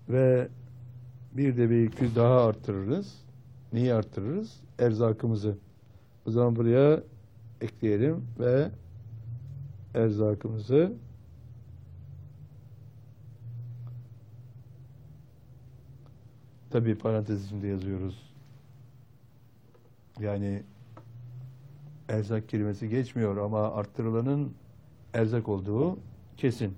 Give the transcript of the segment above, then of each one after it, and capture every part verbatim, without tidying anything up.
Ve bir de bir yükü daha arttırırız. Neyi arttırırız? Erzakımızı. O zaman buraya ekleyelim ve erzakımızı tabii parantez içinde yazıyoruz. Yani erzak kelimesi geçmiyor ama arttırılanın erzak olduğu kesin.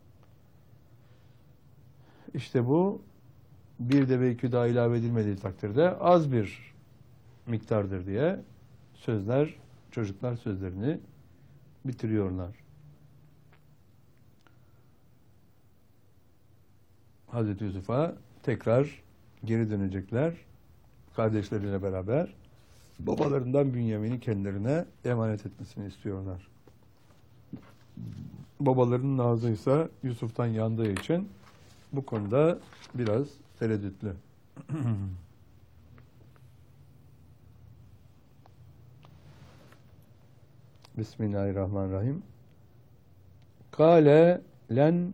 İşte bu bir de belki daha ilave edilmediği takdirde az bir miktardır diye sözler, çocuklar sözlerini bitiriyorlar. Hazreti Yusuf'a tekrar geri dönecekler kardeşleriyle beraber. Babalarından Bünyamin'i kendilerine emanet etmesini istiyorlar. Babalarının ağzı ise Yusuf'tan yandığı için bu konuda biraz tereddütlü. Bismillahirrahmanirrahim. Kale len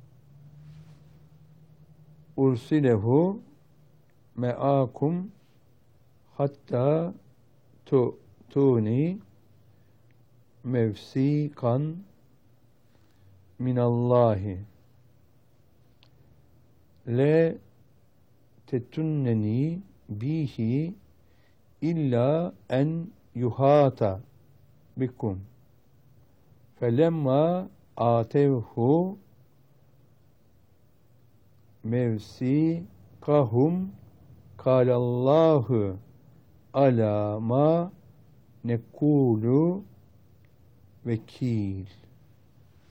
ursilehu me'akum hatta tu'tuni mevsikan minallahi le tetunneni bihi illa en yuhata bikum felemma atevhu mevsikahum kalallahu ala ma nekulu vekil.